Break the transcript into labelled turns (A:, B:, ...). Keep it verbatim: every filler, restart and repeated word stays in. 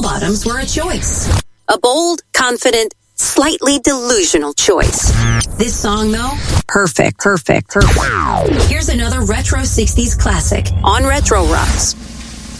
A: bell-bottoms were a choice.
B: A bold, confident, slightly delusional choice.
A: This song, though,
B: Perfect, perfect, perfect.
A: here's another retro sixties classic.
B: On Retro Rocks.